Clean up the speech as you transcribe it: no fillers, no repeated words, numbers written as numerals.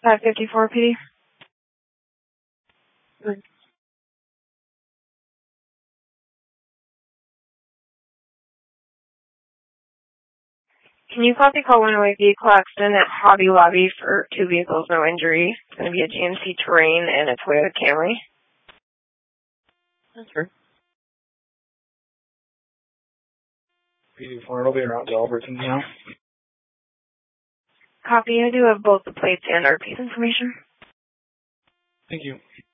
554 PD. Can you copy call 108 vehicle accident at Hobby Lobby for 2 vehicles, no injury? It's going to be a GMC Terrain and a Toyota Camry. That's right. PD4 will be around Alberton now. Copy, I do have both the plates and our piece information. Thank you.